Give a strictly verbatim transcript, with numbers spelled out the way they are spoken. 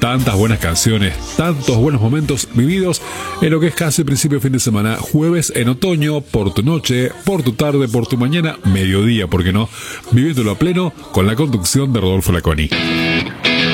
Tantas buenas canciones, tantos buenos momentos vividos en lo que es casi principio de fin de semana, jueves en otoño, por tu noche, por tu tarde, por tu mañana, mediodía, ¿por qué no? Viviéndolo a pleno con la conducción de Rodolfo Laconi.